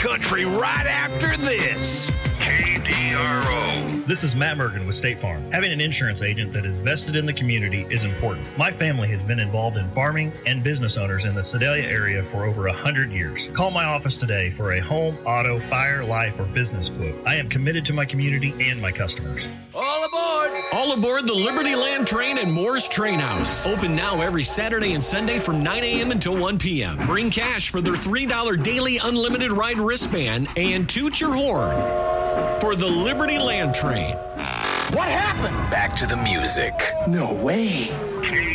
country right after this. KDRO. This is Matt Mergen with State Farm. Having an insurance agent that is vested in the community is important. My family has been involved in farming and business owners in the Sedalia area for over 100 years. Call my office today for a home, auto, fire, life, or business quote. I am committed to my community and my customers. All aboard! All aboard the Liberty Land Train and Moore's Train House. Open now every Saturday and Sunday from 9 a.m. until 1 p.m. Bring cash for their $3 daily unlimited ride wristband and toot your horn for the Liberty Land Train. What happened? Back to the music. No way.